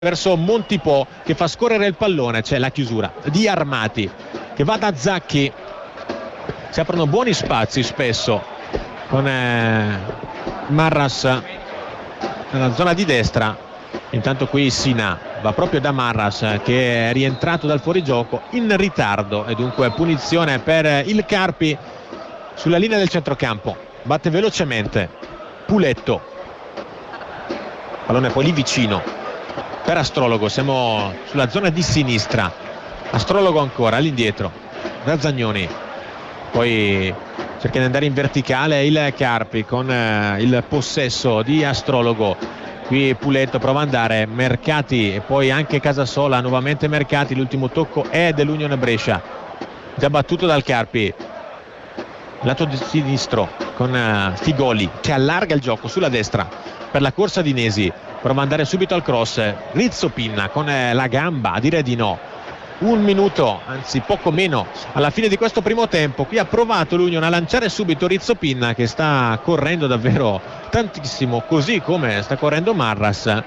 verso Montipò che fa scorrere il pallone. C'è la chiusura di Armati che va da Zacchi, si aprono buoni spazi spesso con Marras nella zona di destra. Intanto qui Sina va proprio da Marras che è rientrato dal fuorigioco in ritardo e dunque punizione per il Carpi sulla linea del centrocampo. Batte velocemente Puletto, pallone poi lì vicino per Astrologo, siamo sulla zona di sinistra. Astrologo ancora all'indietro da Zagnoni, poi cerca di andare in verticale il Carpi con il possesso di Astrologo. Qui Puletto prova ad andare, Mercati e poi anche Casasola, nuovamente Mercati, l'ultimo tocco è dell'Unione Brescia, già battuto dal Carpi. Lato sinistro con Figoli che allarga il gioco sulla destra per la corsa di Nesi, prova ad andare subito al cross, Rizzo Pinna con la gamba a dire di no. Un minuto, anzi poco meno alla fine di questo primo tempo. Qui ha provato l'Union a lanciare subito Rizzo Pinna che sta correndo davvero tantissimo, così come sta correndo Marras.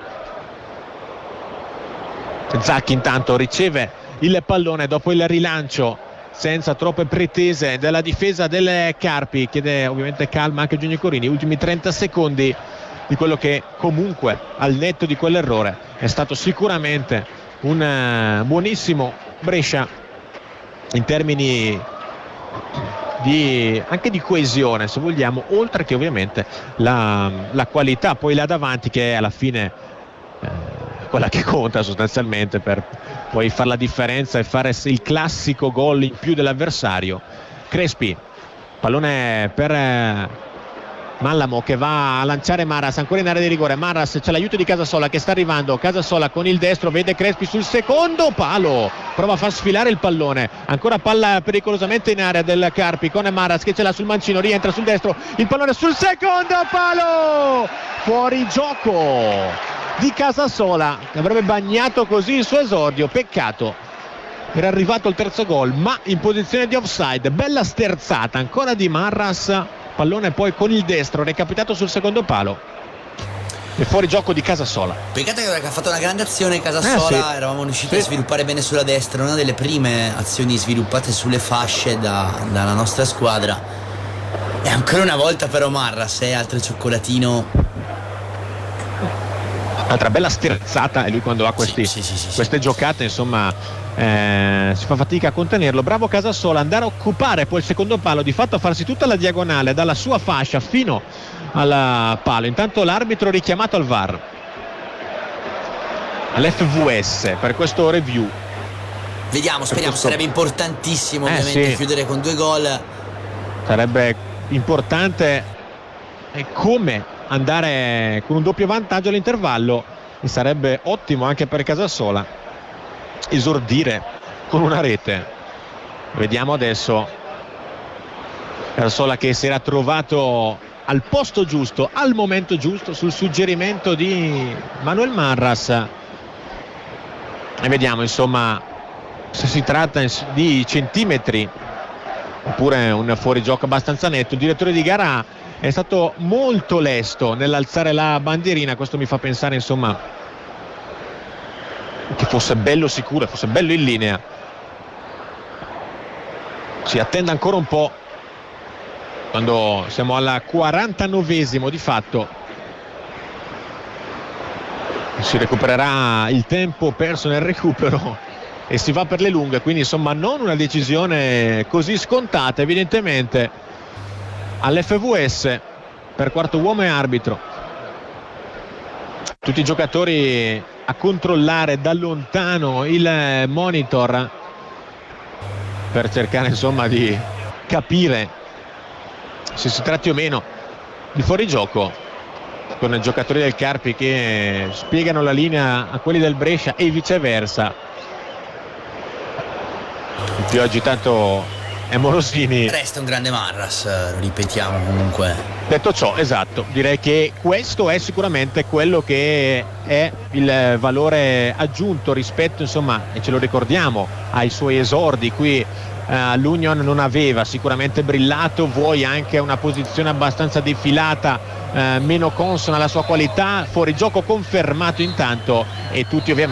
Zacchi intanto riceve il pallone dopo il rilancio senza troppe pretese della difesa del Carpi, chiede ovviamente calma anche Giugni Corini. Ultimi 30 secondi di quello che comunque al netto di quell'errore è stato sicuramente un buonissimo Brescia in termini anche di coesione, se vogliamo, oltre che ovviamente la qualità poi là davanti, che è alla fine quella che conta sostanzialmente per poi fare la differenza e fare il classico gol in più dell'avversario. Crespi, pallone per Mallamo che va a lanciare Marras ancora in area di rigore. Marras, c'è l'aiuto di Casasola che sta arrivando, Casasola con il destro vede Crespi sul secondo palo, prova a far sfilare il pallone, ancora palla pericolosamente in area del Carpi con Marras che ce l'ha sul mancino, rientra sul destro, il pallone sul secondo palo, fuori gioco di Casasola che avrebbe bagnato così il suo esordio. Peccato, era arrivato il terzo gol ma in posizione di offside. Bella sterzata ancora di Marras, pallone poi con il destro recapitato sul secondo palo e fuori gioco di Casasola. Peccato che ha fatto una grande azione Casasola, sì. Eravamo riusciti a sviluppare bene sulla destra, una delle prime azioni sviluppate sulle fasce dalla nostra squadra. E ancora una volta però Marras, altro cioccolatino. Altra bella sterzata, e lui quando ha queste giocate insomma si fa fatica a contenerlo. Bravo Casasola, andare a occupare poi il secondo palo, di fatto a farsi tutta la diagonale dalla sua fascia fino al palo. Intanto l'arbitro richiamato al VAR, all'FVS per questo review. Vediamo, speriamo, sarebbe importantissimo ovviamente chiudere con 2 gol. Sarebbe importante, e come andare con un doppio vantaggio all'intervallo, e sarebbe ottimo anche per Casasola esordire con una rete. Vediamo adesso Casasola che si era trovato al posto giusto al momento giusto sul suggerimento di Manuel Marras, e vediamo insomma se si tratta di centimetri oppure un fuorigioco abbastanza netto. Il direttore di gara è stato molto lesto nell'alzare la bandierina, questo mi fa pensare insomma che fosse bello sicuro, fosse bello in linea. Si attende ancora un po', quando siamo al 49esimo di fatto si recupererà il tempo perso nel recupero e si va per le lunghe, quindi insomma non una decisione così scontata evidentemente. All'FVS per quarto uomo e arbitro, tutti i giocatori a controllare da lontano il monitor per cercare insomma di capire se si tratti o meno di fuorigioco, con i giocatori del Carpi che spiegano la linea a quelli del Brescia e viceversa. Il più agitato e Morosini. Resta un grande Marras, lo ripetiamo comunque. Detto ciò, esatto, direi che questo è sicuramente quello che è il valore aggiunto rispetto, insomma, e ce lo ricordiamo, ai suoi esordi qui all'Union. Non aveva sicuramente brillato, vuoi anche una posizione abbastanza defilata, meno consona alla sua qualità, fuori gioco confermato intanto, e tutti ovviamente